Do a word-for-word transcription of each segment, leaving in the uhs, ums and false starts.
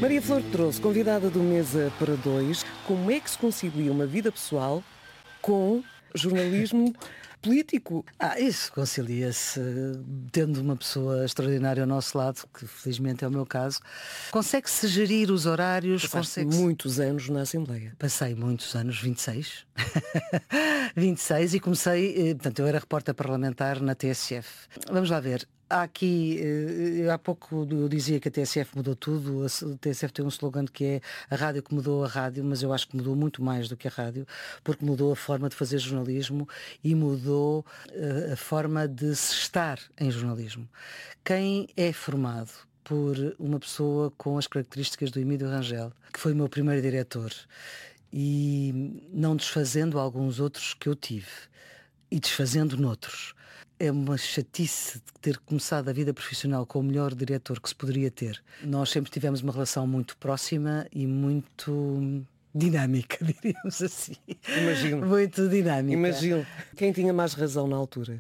Maria Flor trouxe, convidada do Mesa para Dois, como é que se concilia uma vida pessoal com jornalismo político? Ah, isso concilia-se tendo uma pessoa extraordinária ao nosso lado, que felizmente é o meu caso. Consegue-se gerir os horários. Consegue muitos anos na Assembleia. Passei muitos anos, vinte e seis. vinte e seis e comecei, portanto, eu era repórter parlamentar na T S F. Vamos lá ver. Há aqui, há pouco eu dizia que a T S F mudou tudo. A T S F tem um slogan que é a rádio que mudou a rádio, mas eu acho que mudou muito mais do que a rádio, porque mudou a forma de fazer jornalismo e mudou a forma de se estar em jornalismo. Quem é formado por uma pessoa com as características do Emílio Rangel, que foi o meu primeiro diretor, e não desfazendo alguns outros que eu tive, e desfazendo noutros. É uma chatice de ter começado a vida profissional com o melhor diretor que se poderia ter. Nós sempre tivemos uma relação muito próxima e muito dinâmica, diríamos assim. Imagino. Muito dinâmica. Imagino. Quem tinha mais razão na altura?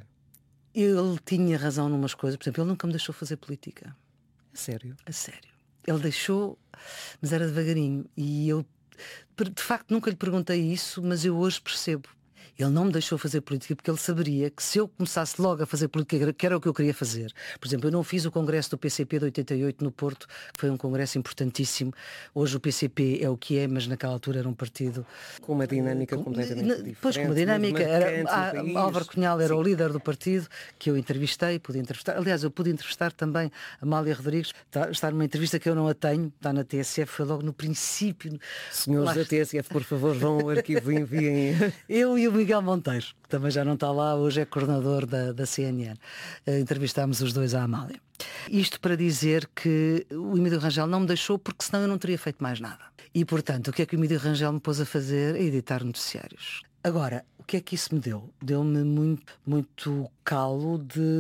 Ele tinha razão numas coisas. Por exemplo, ele nunca me deixou fazer política. A sério? A sério. Ele deixou, mas era devagarinho. E eu, de facto, nunca lhe perguntei isso, mas eu hoje percebo. Ele não me deixou fazer política porque ele saberia que se eu começasse logo a fazer política, que era o que eu queria fazer. Por exemplo, eu não fiz o congresso do P C P de oitenta e oito no Porto, que foi um congresso importantíssimo. Hoje o P C P é o que é, mas naquela altura era um partido com uma dinâmica com, completamente na, diferente. Pois, com uma dinâmica. Era, a, Álvaro Cunhal era Sim. o líder do partido, que eu entrevistei, pude entrevistar. Aliás, eu pude entrevistar também a Amália Rodrigues. Está, está numa entrevista que eu não a tenho, está na T S F, foi logo no princípio. Senhores Lá... da T S F, por favor, vão ao arquivo e enviem. Eu e o Miguel Monteiro, que também já não está lá, hoje é coordenador da, da C N N. Uh, entrevistámos os dois à Amália. Isto para dizer que o Emílio Rangel não me deixou, porque senão eu não teria feito mais nada. E, portanto, o que é que o Emílio Rangel me pôs a fazer? A editar noticiários. Agora, o que é que isso me deu? Deu-me muito, muito calo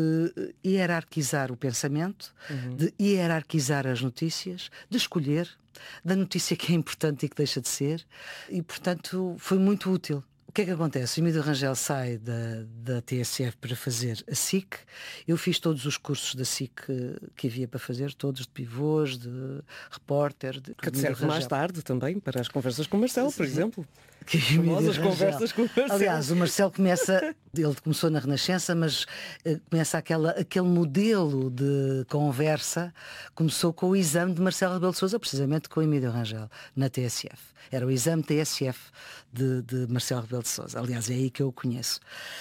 de hierarquizar o pensamento, uhum. de hierarquizar as notícias, de escolher, da notícia que é importante e que deixa de ser. E, portanto, foi muito útil. O que é que acontece? O Emílio Rangel sai da, da T S F para fazer a S I C. Eu fiz todos os cursos da S I C que, que havia para fazer, todos de pivôs, de repórter. De, que te serve mais tarde também para as conversas com o Marcelo, por exemplo. Que famosas conversas com o Marcelo. Aliás, o Marcelo começa, ele começou na Renascença, mas uh, começa aquela, aquele modelo de conversa, começou com o exame de Marcelo Rebelo de Sousa, precisamente com o Emílio Rangel, na T S F. Era o exame T S F de, de Marcelo Rebelo de Sousa. Aliás, é aí que eu o conheço.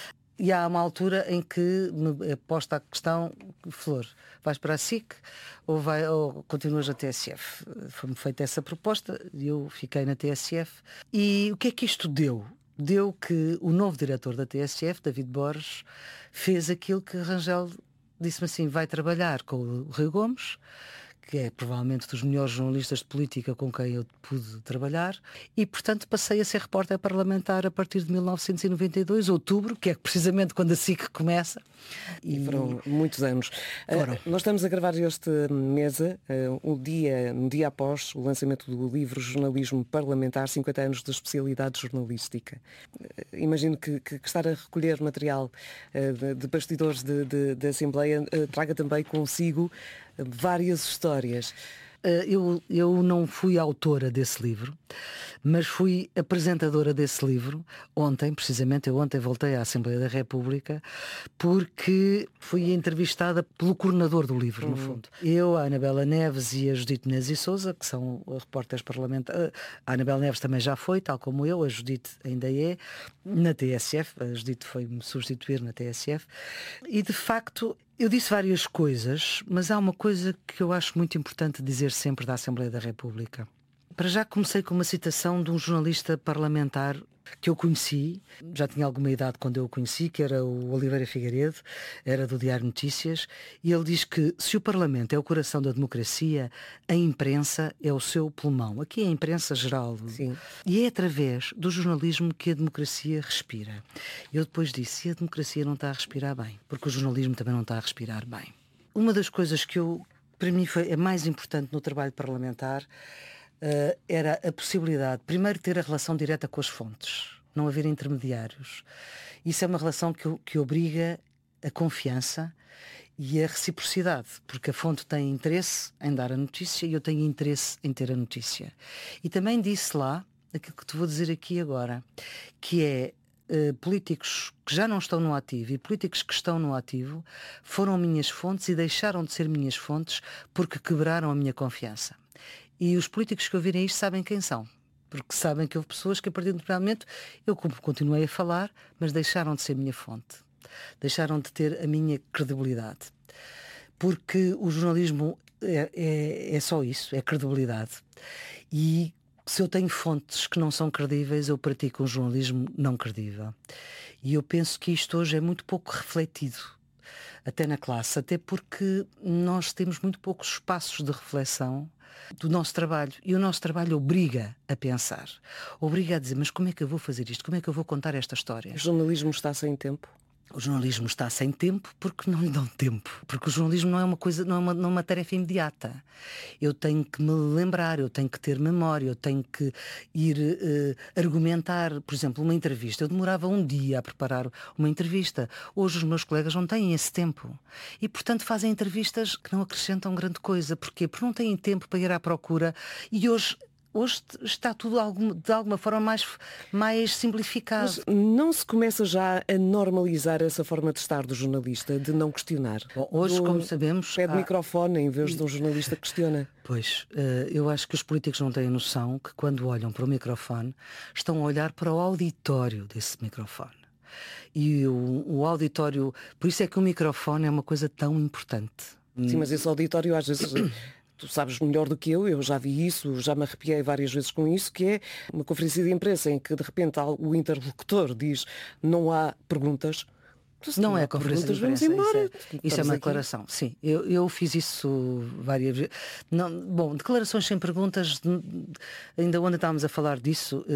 E há uma altura em que me é posta a questão: Flor, vais para a S I C ou, vai, ou continuas na T S F? Foi-me feita essa proposta e eu fiquei na T S F. E o que é que isto deu? Deu que o novo diretor da T S F, David Borges, fez aquilo que Rangel disse-me assim: vai trabalhar com o Rui Gomes, que é provavelmente dos melhores jornalistas de política com quem eu pude trabalhar, e portanto passei a ser repórter parlamentar a partir de mil novecentos e noventa e dois, outubro, que é precisamente quando a S I C começa. E, e foram muitos anos. Foram. Uh, nós estamos a gravar este Mesa, uh, um dia, um dia após o lançamento do livro Jornalismo Parlamentar, cinquenta anos de especialidade jornalística. Uh, imagino que, que, que estar a recolher material uh, de, de bastidores de, de, de Assembleia uh, traga também consigo várias histórias. Eu, eu não fui autora desse livro, mas fui apresentadora desse livro ontem, precisamente. Eu ontem voltei à Assembleia da República porque fui entrevistada pelo coordenador do livro, no fundo. Eu, a Anabela Neves e a Judite Menezes e Sousa, que são repórteres parlamentares. A Anabela Neves também já foi, tal como eu, a Judite ainda é, na T S F. A Judite foi-me substituir na T S F. E, de facto, eu disse várias coisas, mas há uma coisa que eu acho muito importante dizer sempre da Assembleia da República. Para já comecei com uma citação de um jornalista parlamentar que eu conheci, já tinha alguma idade quando eu o conheci, que era o Oliveira Figueiredo, era do Diário Notícias, e ele diz que se o Parlamento é o coração da democracia, a imprensa é o seu pulmão. Aqui é a imprensa geral. Sim. E é através do jornalismo que a democracia respira. Eu depois disse, e a democracia não está a respirar bem, porque o jornalismo também não está a respirar bem. Uma das coisas que eu, para mim foi a mais importante no trabalho parlamentar, Uh, era a possibilidade, primeiro, de ter a relação direta com as fontes, não haver intermediários. Isso é uma relação que, que obriga a confiança e a reciprocidade, porque a fonte tem interesse em dar a notícia e eu tenho interesse em ter a notícia. E também disse lá aquilo que te vou dizer aqui agora, que é uh, políticos que já não estão no ativo e políticos que estão no ativo foram minhas fontes e deixaram de ser minhas fontes porque quebraram a minha confiança. E os políticos que ouvirem isto sabem quem são, porque sabem que houve pessoas que a partir de um determinado momento eu continuei a falar, mas deixaram de ser minha fonte, deixaram de ter a minha credibilidade, porque o jornalismo é, é, é só isso, é credibilidade. E se eu tenho fontes que não são credíveis, eu pratico um jornalismo não credível. E eu penso que isto hoje é muito pouco refletido, até na classe, até porque nós temos muito poucos espaços de reflexão do nosso trabalho. E o nosso trabalho obriga a pensar, obriga a dizer, mas como é que eu vou fazer isto? Como é que eu vou contar esta história? O jornalismo está sem tempo? O jornalismo está sem tempo porque não lhe dão tempo. Porque o jornalismo não é uma coisa, não é uma, não é uma tarefa imediata. Eu tenho que me lembrar, eu tenho que ter memória, eu tenho que ir uh, argumentar. Por exemplo, uma entrevista. Eu demorava um dia a preparar uma entrevista. Hoje os meus colegas não têm esse tempo. E, portanto, fazem entrevistas que não acrescentam grande coisa. Porquê? Porque não têm tempo para ir à procura. E hoje... Hoje está tudo de alguma forma mais, mais simplificado. Mas não se começa já a normalizar essa forma de estar do jornalista, de não questionar? Bom, hoje, do, como sabemos... Pede há... microfone em vez de um jornalista que questiona. Pois, eu acho que os políticos não têm noção que quando olham para o microfone estão a olhar para o auditório desse microfone. E o, o auditório... Por isso é que o microfone é uma coisa tão importante. Sim, mas esse auditório às vezes... Tu sabes melhor do que eu, eu já vi isso, já me arrepiei várias vezes com isso, que é uma conferência de imprensa em que de repente o interlocutor diz não há perguntas. Não, não é conferência de imprensa, vamos embora. Isso é, isso é uma declaração, aqui. Sim. Eu, eu fiz isso várias vezes. Não, bom, declarações sem perguntas, ainda ontem estávamos a falar disso,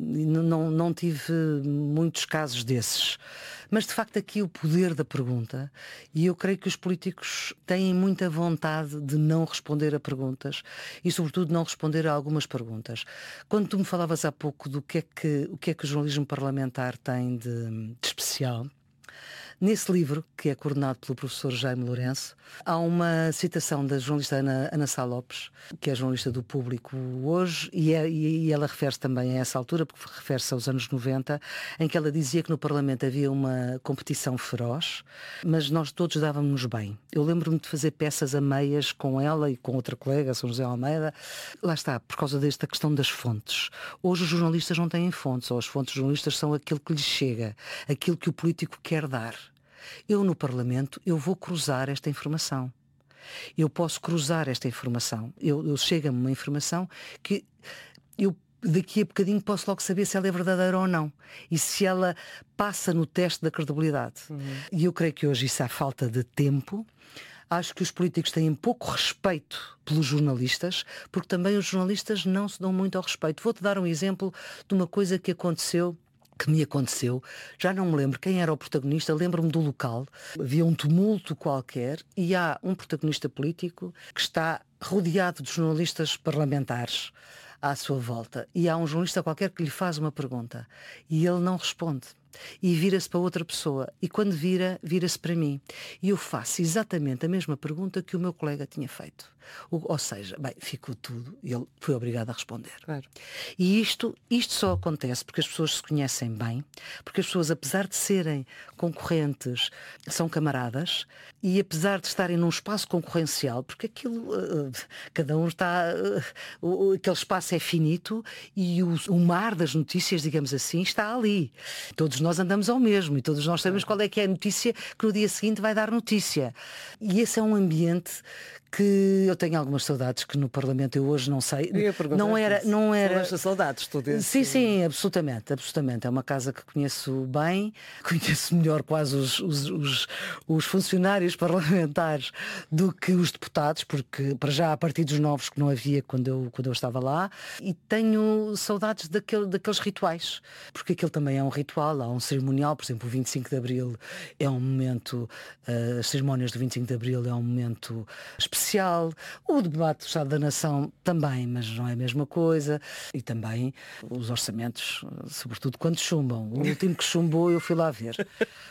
não, não tive muitos casos desses. Mas de facto aqui o poder da pergunta, e eu creio que os políticos têm muita vontade de não responder a perguntas e sobretudo não responder a algumas perguntas. Quando tu me falavas há pouco do que é que o que é que o jornalismo parlamentar tem de, de especial, nesse livro, que é coordenado pelo professor Jaime Lourenço, há uma citação da jornalista Ana, Ana Sá Lopes, que é jornalista do Público hoje, e, é, e ela refere-se também a essa altura, porque refere-se aos anos noventa, em que ela dizia que no Parlamento havia uma competição feroz, mas nós todos dávamos bem. Eu lembro-me de fazer peças a meias com ela e com outra colega, São José Almeida. Lá está, por causa desta questão das fontes. Hoje os jornalistas não têm fontes, ou as fontes jornalistas são aquilo que lhes chega, aquilo que o político quer dar. Eu no Parlamento, eu vou cruzar esta informação. Eu posso cruzar esta informação. Eu, eu chega-me uma informação que eu daqui a bocadinho posso logo saber se ela é verdadeira ou não. E se ela passa no teste da credibilidade. Uhum. E eu creio que hoje isso há falta de tempo. Acho que os políticos têm pouco respeito pelos jornalistas, porque também os jornalistas não se dão muito ao respeito. Vou-te dar um exemplo de uma coisa que aconteceu que me aconteceu, já não me lembro quem era o protagonista, lembro-me do local, havia um tumulto qualquer e há um protagonista político que está rodeado de jornalistas parlamentares à sua volta e há um jornalista qualquer que lhe faz uma pergunta e ele não responde. E vira-se para outra pessoa. E quando vira, vira-se para mim. E eu faço exatamente a mesma pergunta que o meu colega tinha feito. O, ou seja, bem, ficou tudo. E ele foi obrigado a responder. Claro. E isto, isto só acontece porque as pessoas se conhecem bem, porque as pessoas, apesar de serem concorrentes, são camaradas, e apesar de estarem num espaço concorrencial, porque aquilo, uh, cada um está... Uh, aquele espaço é finito e o, o mar das notícias, digamos assim, está ali. Todos nós andamos ao mesmo e todos nós sabemos qual é que é a notícia que no dia seguinte vai dar notícia. E esse é um ambiente que eu tenho algumas saudades que no Parlamento eu hoje não sei. Não era, não era. Saudades, tudo isso. Sim, sim, absolutamente, absolutamente. É uma casa que conheço bem, conheço melhor quase os, os, os, os funcionários parlamentares do que os deputados, porque para já há partidos novos que não havia quando eu, quando eu estava lá, e tenho saudades daquele, daqueles rituais, porque aquele também é um ritual, há um cerimonial, por exemplo, o vinte e cinco de Abril é um momento, uh, as cerimónias do vinte e cinco de Abril é um momento especial. especial. O debate do Estado da Nação também, mas não é a mesma coisa. E também os orçamentos, sobretudo quando chumbam. O último que chumbou eu fui lá ver,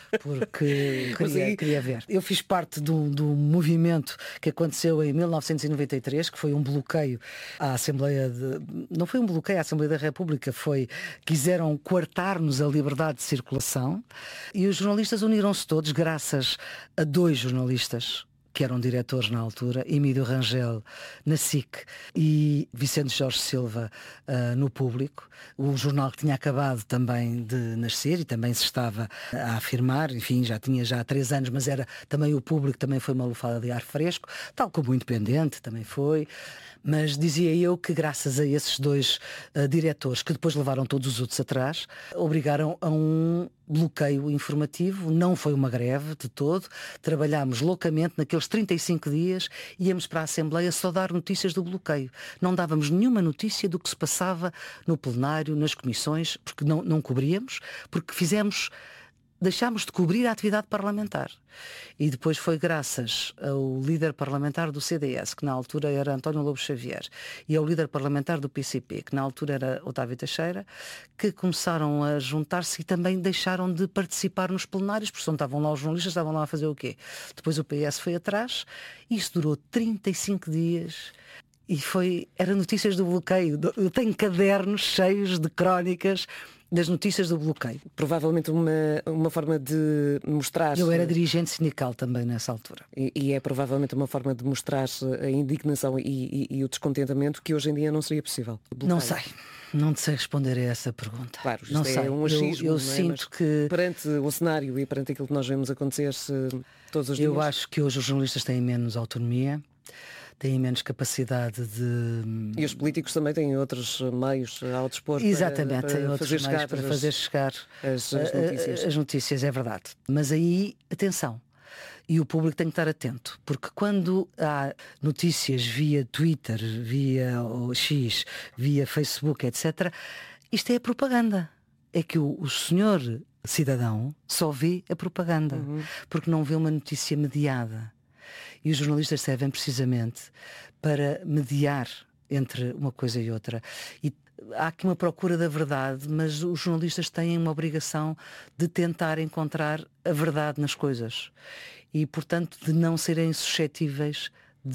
porque queria, aí... queria ver. Eu fiz parte do, do movimento que aconteceu em mil novecentos e noventa e três, que foi um bloqueio à Assembleia de... Não foi um bloqueio à Assembleia da República, foi... Quiseram coartar-nos a liberdade de circulação e os jornalistas uniram-se todos, graças a dois jornalistas que eram diretores na altura, Emílio Rangel na S I C e Vicente Jorge Silva uh, no Público, o jornal que tinha acabado também de nascer e também se estava a afirmar, enfim, já tinha já há três anos, mas era também o Público, também foi uma lufada de ar fresco, tal como o Independente também foi. Mas dizia eu que graças a esses dois uh, diretores, que depois levaram todos os outros atrás, obrigaram a um bloqueio informativo. Não foi uma greve de todo, trabalhámos loucamente naqueles trinta e cinco dias, íamos para a Assembleia só dar notícias do bloqueio. Não dávamos nenhuma notícia do que se passava no plenário, nas comissões, porque não, não cobríamos, porque fizemos... Deixámos de cobrir a atividade parlamentar. E depois foi graças ao líder parlamentar do C D S, que na altura era António Lobo Xavier, e ao líder parlamentar do P C P, que na altura era Otávio Teixeira, que começaram a juntar-se e também deixaram de participar nos plenários, porque não estavam lá os jornalistas, estavam lá a fazer o quê? Depois o P S foi atrás, e isso durou trinta e cinco dias. E foi, era notícias do bloqueio. Eu tenho cadernos cheios de crónicas das notícias do bloqueio. Provavelmente uma, uma forma de mostrar... Eu era dirigente sindical também nessa altura. E, e é provavelmente uma forma de mostrar a indignação e, e, e o descontentamento que hoje em dia não seria possível. Não sei. Não te sei responder a essa pergunta. Claro, isto não é sei. um achismo, Eu, eu não é? sinto Mas que... perante o cenário e perante aquilo que nós vemos acontecer todos os dias... Eu acho que hoje os jornalistas têm menos autonomia, têm menos capacidade de... E os políticos também têm outros meios ao dispor. Exatamente, para, têm para outros fazer meios chegar para as, fazer chegar as, as notícias. As notícias, é verdade. Mas aí, atenção, e o público tem que estar atento, porque quando há notícias via Twitter, via X, via Facebook, etcétera, isto é a propaganda. É que o, o senhor cidadão só vê a propaganda, uhum. porque não vê uma notícia mediada. E os jornalistas servem precisamente para mediar entre uma coisa e outra. E há aqui uma procura da verdade, mas os jornalistas têm uma obrigação de tentar encontrar a verdade nas coisas. E, portanto, de não serem suscetíveis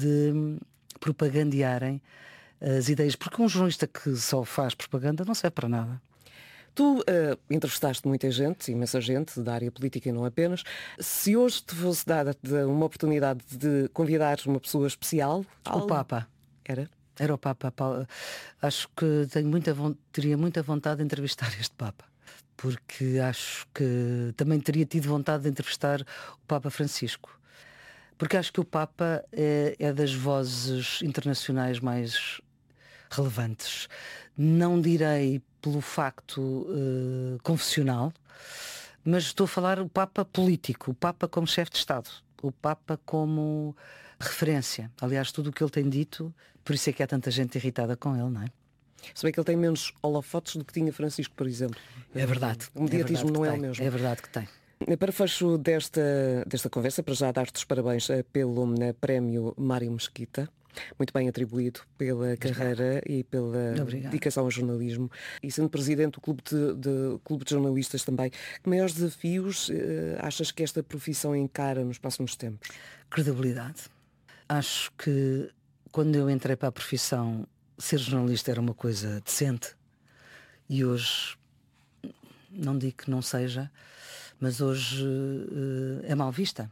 de propagandearem as ideias. Porque um jornalista que só faz propaganda não serve para nada. Tu uh, entrevistaste muita gente, imensa gente, da área política e não apenas. Se hoje te fosse dada uma oportunidade de convidar uma pessoa especial... O algo... Papa. Era? Era o Papa. Acho que tenho muita, teria muita vontade de entrevistar este Papa. Porque acho que também teria tido vontade de entrevistar o Papa Francisco. Porque acho que o Papa é, é das vozes internacionais mais relevantes. Não direi pelo facto uh, confessional, mas estou a falar o Papa político, o Papa como chefe de Estado, o Papa como referência. Aliás, tudo o que ele tem dito, por isso é que há tanta gente irritada com ele, não é? Se bem que ele tem menos holofotes do que tinha Francisco, por exemplo. É verdade. O mediatismo é não é tem, o mesmo. É verdade que tem. Para fecho desta, desta conversa, para já dar-te os parabéns pelo prémio Mário Mesquita. Muito bem atribuído pela Obrigado. carreira e pela Obrigado. dedicação ao jornalismo. E sendo presidente do Clube de, de, Clube de Jornalistas também, que maiores desafios eh, achas que esta profissão encara nos próximos tempos? Credibilidade. Acho que quando eu entrei para a profissão, ser jornalista era uma coisa decente. E hoje, não digo que não seja, mas hoje uh, é mal vista.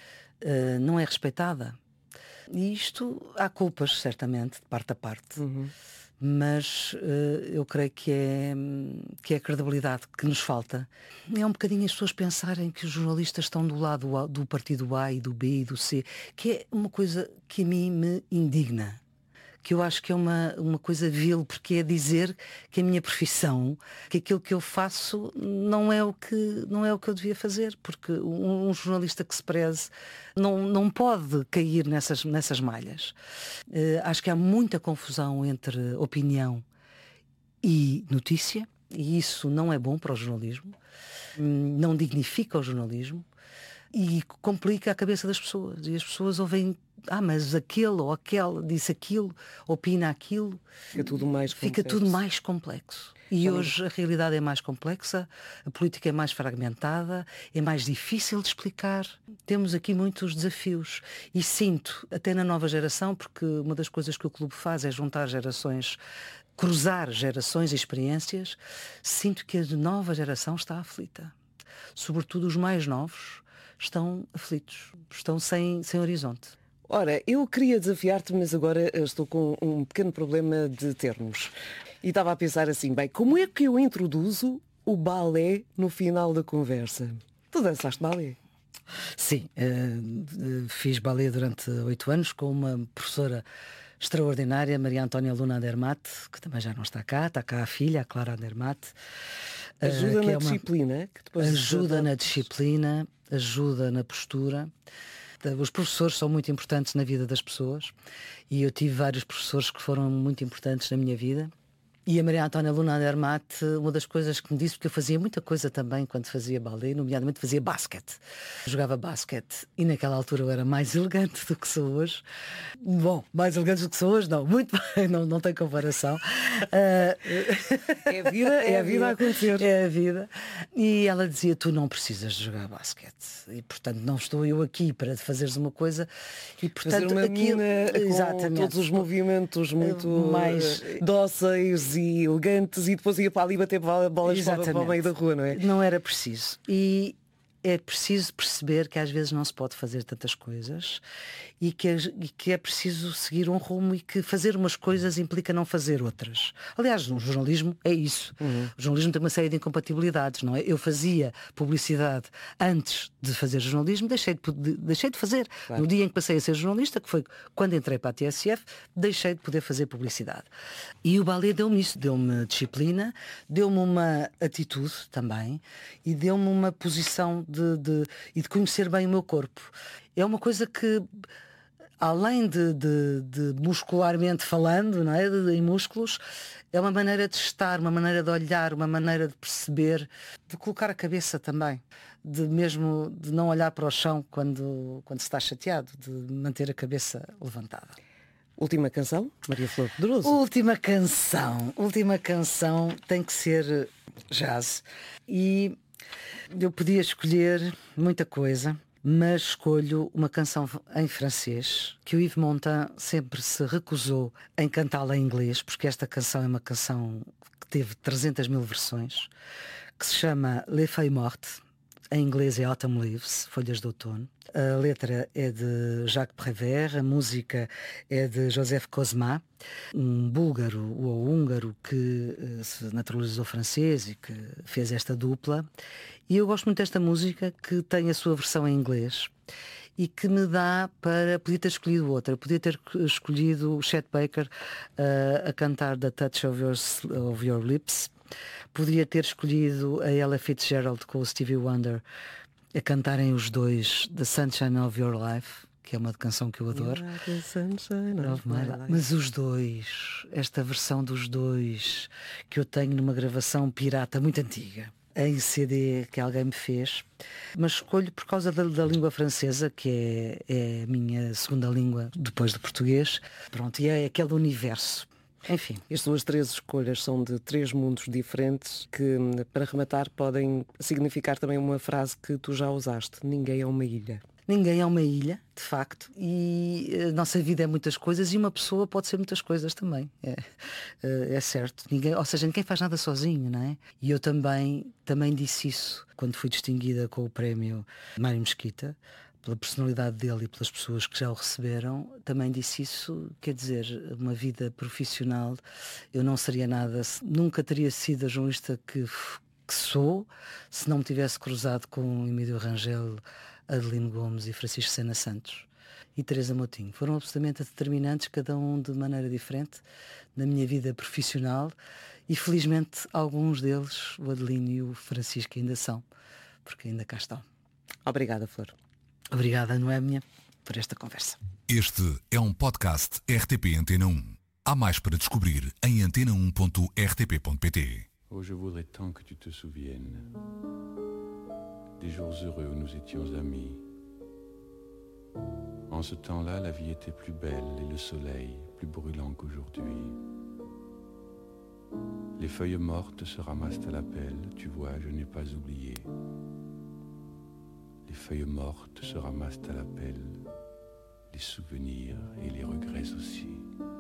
Uh, não é respeitada. E isto, há culpas, certamente, de parte a parte. Uhum. Mas uh, eu creio que é, que é a credibilidade que nos falta. É um bocadinho as pessoas pensarem que os jornalistas estão do lado do partido A e do B e do C, que é uma coisa que a mim me indigna. Que eu acho que é uma, uma coisa vil, porque é dizer que a minha profissão, que aquilo que eu faço não é o que, não é o que eu devia fazer, porque um, um jornalista que se preze não, não pode cair nessas, nessas malhas. Uh, acho que há muita confusão entre opinião e notícia, e isso não é bom para o jornalismo, não dignifica o jornalismo e complica a cabeça das pessoas. E as pessoas ouvem ah, mas aquele ou aquele disse aquilo, opina aquilo. Fica tudo mais complexo. Fica tudo mais complexo. E hoje a realidade é mais complexa, a política é mais fragmentada, é mais difícil de explicar. Temos aqui muitos desafios e sinto, até na nova geração, porque uma das coisas que o clube faz é juntar gerações, cruzar gerações e experiências, sinto que a nova geração está aflita. Sobretudo os mais novos estão aflitos, estão sem, sem horizonte. Ora, eu queria desafiar-te, mas agora estou com um pequeno problema de termos. E estava a pensar assim, bem, como é que eu introduzo o balé no final da conversa? Tu dançaste balé? Sim, uh, fiz balé durante oito anos com uma professora extraordinária, Maria Antónia Luna Andermatt, que também já não está cá, está cá a filha, a Clara Andermatt. Ajuda uh, na é uma... disciplina? Que depois ajuda na disciplina, ajuda na postura. Os professores são muito importantes na vida das pessoas e eu tive vários professores que foram muito importantes na minha vida. E a Maria Antónia Luna Andermatt, uma das coisas que me disse, porque eu fazia muita coisa também quando fazia balé, nomeadamente fazia basquete. Jogava basquete e naquela altura eu era mais elegante do que sou hoje. Bom, mais elegante do que sou hoje, não, muito bem, não, não tem comparação. Uh... É a vida, é a vida a acontecer. É a vida. E ela dizia, tu não precisas de jogar basquete. E portanto não estou eu aqui para fazeres uma coisa. E portanto fazer uma aquilo... mina com Exatamente. todos os movimentos muito mais dóceis e elegantes e depois ia para ali bater bolas para, para o meio da rua, não é? Não era preciso. E é preciso perceber que às vezes não se pode fazer tantas coisas e que, e que é preciso seguir um rumo e que fazer umas coisas implica não fazer outras. Aliás, no jornalismo é isso. Uhum. O jornalismo tem uma série de incompatibilidades, não é? Eu fazia publicidade antes de fazer jornalismo, deixei de, de, deixei de fazer. Claro. No dia em que passei a ser jornalista, que foi quando entrei para a T S F, deixei de poder fazer publicidade. E o balé deu-me isso, deu-me disciplina, deu-me uma atitude também e deu-me uma posição de, de, e de conhecer bem o meu corpo. É uma coisa que, além de, de, de muscularmente falando, não é? de, de, em músculos, é uma maneira de estar, uma maneira de olhar, uma maneira de perceber, de colocar a cabeça também, de mesmo de não olhar para o chão quando, quando se está chateado, de manter a cabeça levantada. Última canção, Maria Flor Pedroso. Última canção, última canção tem que ser jazz. E eu podia escolher muita coisa, mas escolho uma canção em francês, que o Yves Montand sempre se recusou em cantá-la em inglês, porque esta canção é uma canção que teve trezentas mil versões, que se chama Les Feuilles Mortes, em inglês é Autumn Leaves, Folhas de Outono. A letra é de Jacques Prévert, a música é de Joseph Cosma, um búlgaro ou húngaro que uh, se naturalizou francês e que fez esta dupla. E eu gosto muito desta música, que tem a sua versão em inglês e que me dá para... Podia ter escolhido outra, podia ter escolhido o Chet Baker uh, a cantar The Touch of Your, of Your Lips. Podia ter escolhido a Ella Fitzgerald com o Stevie Wonder a cantarem os dois The Sunshine of Your Life, que é uma canção que eu adoro. Mas os dois, esta versão dos dois que eu tenho numa gravação pirata muito antiga, em C D que alguém me fez, mas escolho por causa da, da língua francesa, que é, é a minha segunda língua depois do português. Pronto, e é aquele universo. Enfim. As suas três escolhas são de três mundos diferentes que, para rematar, podem significar também uma frase que tu já usaste: ninguém é uma ilha. Ninguém é uma ilha, de facto, e a nossa vida é muitas coisas e uma pessoa pode ser muitas coisas também. É, é certo. Ninguém, ou seja, ninguém faz nada sozinho, não é? E eu também, também disse isso quando fui distinguida com o prémio Mário Mesquita, pela personalidade dele e pelas pessoas que já o receberam. Também disse isso, quer dizer, uma vida profissional, eu não seria nada, nunca teria sido a jornalista que, que sou, se não me tivesse cruzado com Emílio Rangel, Adelino Gomes e Francisco Sena Santos e Teresa Moutinho. Foram absolutamente determinantes, cada um de maneira diferente, na minha vida profissional, e felizmente alguns deles, o Adelino e o Francisco, ainda são, porque ainda cá estão. Obrigada, Flor. Obrigada, Noémia, por esta conversa. Este é um podcast R T P Antena um. Há mais para descobrir em antena um ponto r t p ponto p t. Oh, je voudrais tant que tu te souviennes des jours heureux où nous étions amis, En ce temps-là, la vie était plus belle et le soleil plus brûlant qu'aujourd'hui. Les feuilles mortes se ramassent à la pelle, tu vois, je n'ai pas oublié. Les feuilles mortes se ramassent à la pelle, les souvenirs et les regrets aussi.